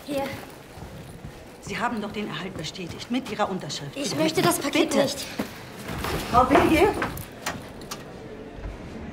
Hier. Sie haben doch den Erhalt bestätigt, mit Ihrer Unterschrift. Ich möchte das Paket Bitte. nicht. Frau Bilge?